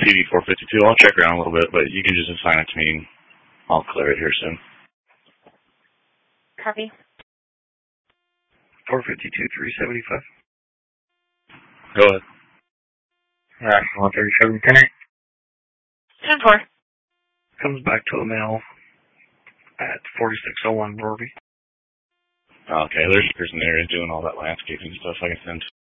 TV452. I'll check around a little bit, but you can just assign it to me and I'll clear it here soon. Copy. 452-375. Go ahead. National 3710. 10-4. Comes back to a male at 4601 Rorby. Okay, there's a person there doing all that landscaping stuff I can send.